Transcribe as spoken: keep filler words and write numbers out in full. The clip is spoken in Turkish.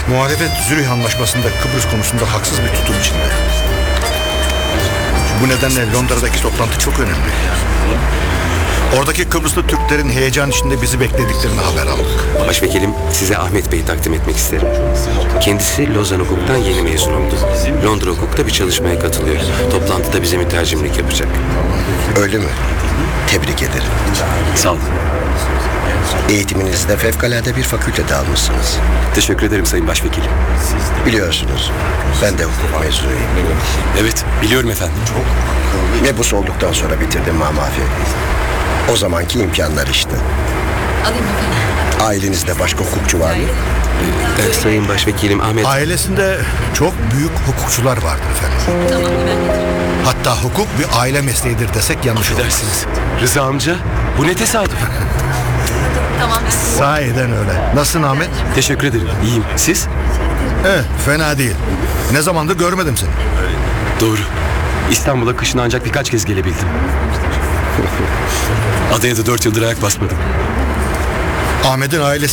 Muhalefet Zürih Anlaşması'nda Kıbrıs konusunda haksız bir tutum içinde. Bu nedenle Londra'daki toplantı çok önemli. Oradaki Kıbrıslı Türklerin heyecan içinde bizi beklediklerini haber aldık. Başvekilim, size Ahmet Bey'i takdim etmek isterim. Kendisi Lozan Hukuk'tan yeni mezun oldu. Londra Hukuk'ta bir çalışmaya katılıyor. Toplantıda bize mütercimlik yapacak. Öyle mi? Tebrik ederim. Sağ olun. Eğitiminizde fevkalade bir fakültede almışsınız. Teşekkür ederim Sayın Başvekilim. Biliyorsunuz, ben de hukuk mezunuyum. Evet, biliyorum efendim. Mebus olduktan sonra bitirdim mamafi. O zamanki imkanlar işte. Alayım efendim. Ailenizde başka hukukçu var mı? Ee, Sayın Başvekilim Ahmet... Ailesinde çok büyük hukukçular vardır efendim. Tamam hemen getiriyorum. Hatta hukuk bir aile mesleğidir desek yanlış olmaz. Affedersiniz. Rıza amca, bu ne tesadüf. Tamam. Sahiden öyle. Nasılsın Ahmet? Teşekkür ederim. İyiyim. Siz? Eh, fena değil. Ne zamandır görmedim seni. Doğru. İstanbul'a kışın ancak birkaç kez gelebildim. Adaya da dört yıldır ayak basmadım. Ahmet'in ailesi